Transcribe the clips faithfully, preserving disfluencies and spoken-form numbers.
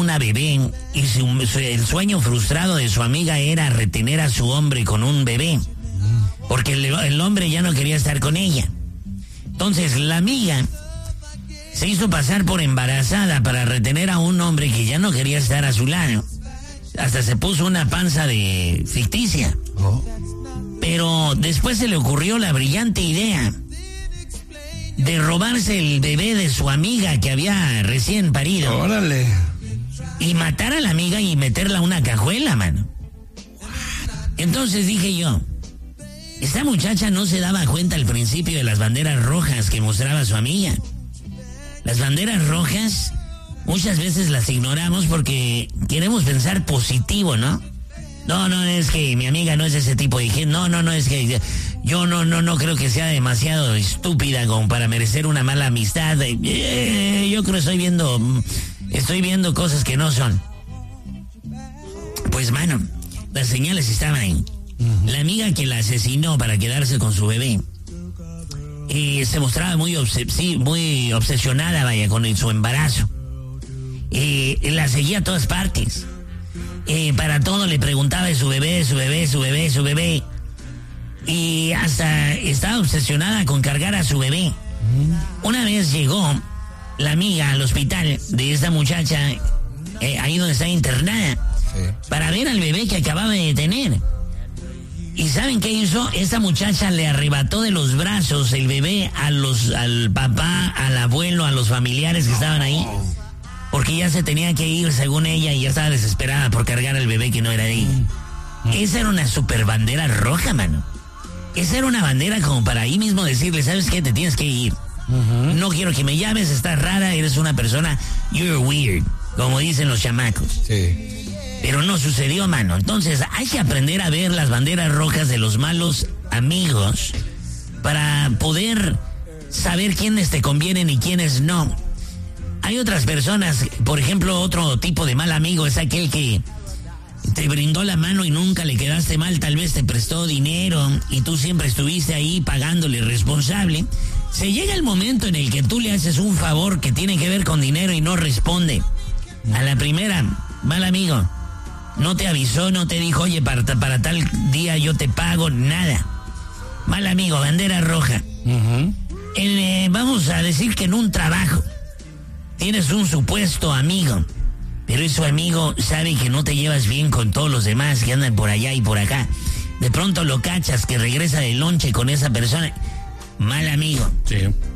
una bebé y su, su, el sueño frustrado de su amiga era retener a su hombre con un bebé, porque el, el hombre ya no quería estar con ella. Entonces la amiga se hizo pasar por embarazada para retener a un hombre que ya no quería estar a su lado. Hasta se puso una panza de ficticia. Oh. Pero después se le ocurrió la brillante idea de robarse el bebé de su amiga que había recién parido. ¡Órale! Y matar a la amiga y meterla a una cajuela, mano. Entonces dije yo, esta muchacha no se daba cuenta al principio de las banderas rojas que mostraba su amiga. Las banderas rojas muchas veces las ignoramos porque queremos pensar positivo, ¿no? No, no, es que mi amiga no es ese tipo de gente. No, no, no, es que yo no, no, no creo que sea demasiado estúpida como para merecer una mala amistad. Eh, yo creo que estoy viendo, estoy viendo cosas que no son. Pues, mano, las señales estaban ahí. Uh-huh. La amiga que la asesinó para quedarse con su bebé eh, se mostraba muy, obses- muy obsesionada, vaya, con el, su embarazo. Eh, la seguía a todas partes. Eh, para todo le preguntaba de su bebé, su bebé, su bebé, su bebé. Y hasta estaba obsesionada con cargar a su bebé. Mm. Una vez llegó la amiga al hospital de esta muchacha, eh, ahí donde está internada, sí, para ver al bebé que acababa de tener. ¿Y saben qué hizo? Esta muchacha le arrebató de los brazos el bebé a los, al papá, al abuelo, a los familiares que estaban ahí. Porque ya se tenía que ir, según ella, y ya estaba desesperada por cargar al bebé que no era de ella. Mm. Esa era una super bandera roja, mano. Esa era una bandera como para ahí mismo decirle, ¿sabes qué? Te tienes que ir. Uh-huh. No quiero que me llames, estás rara, eres una persona, you're weird, como dicen los chamacos. Sí. Pero no sucedió, mano. Entonces hay que aprender a ver las banderas rojas de los malos amigos para poder saber quiénes te convienen y quiénes no. Hay otras personas, por ejemplo, otro tipo de mal amigo es aquel que te brindó la mano y nunca le quedaste mal, tal vez te prestó dinero y tú siempre estuviste ahí pagándole responsable. Se llega el momento en el que tú le haces un favor que tiene que ver con dinero y no responde. A la primera, mal amigo, no te avisó, no te dijo, oye, para, para tal día yo te pago, nada. Mal amigo, bandera roja. Uh-huh. El, eh, vamos a decir que en un trabajo tienes un supuesto amigo, pero ese amigo sabe que no te llevas bien con todos los demás que andan por allá y por acá. De pronto lo cachas que regresa del lonche con esa persona. Mal amigo. Sí.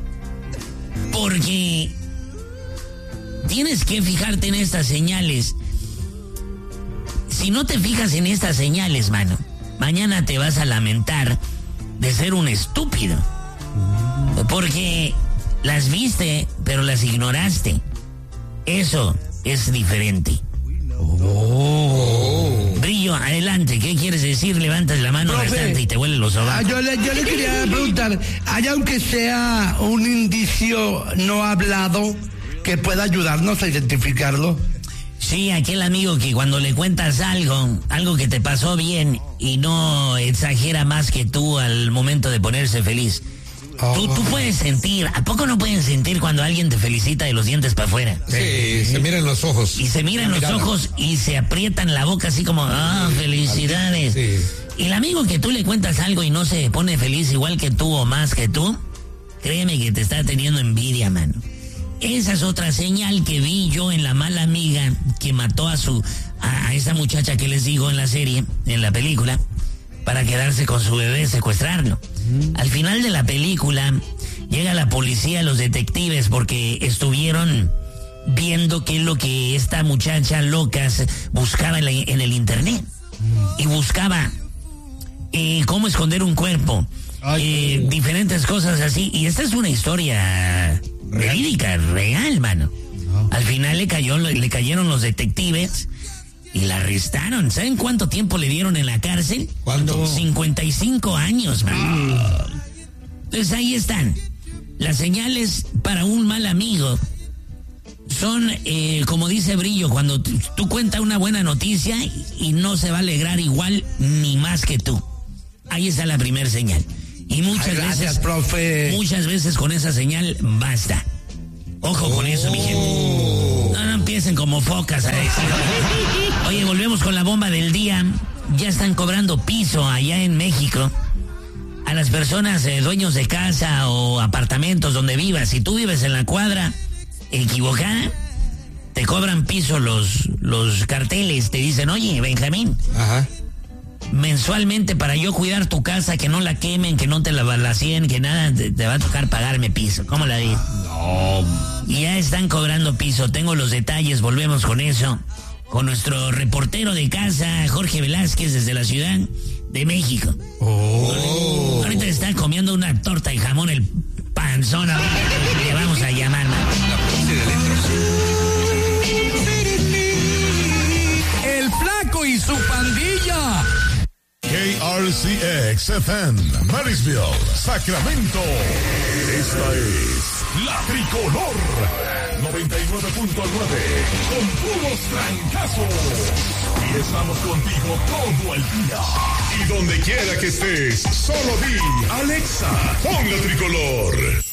Porque tienes que fijarte en estas señales. Si no te fijas en estas señales, mano, mañana te vas a lamentar de ser un estúpido. Porque las viste, pero las ignoraste. Eso es diferente. Oh. Brillo, adelante. ¿Qué quieres decir? Levantas la mano restante y te huelen los ojos. Ah, yo, le, yo le quería preguntar, ¿hay aunque sea un indicio no hablado que pueda ayudarnos a identificarlo? Sí, aquel amigo que cuando le cuentas algo, algo que te pasó bien y no exagera más que tú al momento de ponerse feliz. Oh. Tú, tú puedes sentir, ¿a poco no pueden sentir cuando alguien te felicita de los dientes para afuera? Sí, sí, se miran los ojos. Y se miran los ojos y se aprietan la boca así como, ah, felicidades. Sí. Y el amigo que tú le cuentas algo y no se pone feliz igual que tú o más que tú, créeme que te está teniendo envidia, mano. Esa es otra señal que vi yo en la mala amiga que mató a su, a, a esa muchacha que les digo en la serie, en la película, para quedarse con su bebé, secuestrarlo. Mm. Al final de la película llega la policía, los detectives, porque estuvieron viendo qué es lo que esta muchacha loca buscaba en, la, en el internet. Mm. Y buscaba eh, cómo esconder un cuerpo, Ay, eh, diferentes cosas así. Y esta es una historia verídica, real, mano. No. Al final le cayó, le cayeron los detectives y la arrestaron. ¿Saben cuánto tiempo le dieron en la cárcel? ¿Cuánto? cincuenta y cinco años, man. Ah. Entonces ahí están. Las señales para un mal amigo son, eh, como dice Brillo, cuando t- tú cuentas una buena noticia y, y no se va a alegrar igual ni más que tú. Ahí está la primera señal. Y muchas Ay, gracias, veces, profe. muchas veces con esa señal basta. Ojo oh. con eso, mi gente. No, no empiecen como focas a decir. Oye, volvemos con la bomba del día. Ya están cobrando piso allá en México a las personas eh, dueños de casa o apartamentos donde vivas. Si tú vives en la cuadra equivocada, te cobran piso los, los carteles. Te dicen, oye, Benjamín, Ajá. mensualmente para yo cuidar tu casa, que no la quemen, que no te la balacien, que nada, te, te va a tocar pagarme piso. ¿Cómo la ves? No. Y ya están cobrando piso. Tengo los detalles, volvemos con eso. Con nuestro reportero de casa, Jorge Velázquez, desde la Ciudad de México. Oh. Ahorita está comiendo una torta de jamón, el panzón. Le vamos a llamar, man. La proxy de letras. El Flaco y su pandilla. K R C X F M, Marysville, Sacramento. Esta es La Tricolor, noventa y nueve punto nueve, con puros trancazos. Y estamos contigo todo el día. Y donde quiera que estés, solo di, Alexa, pon La Tricolor.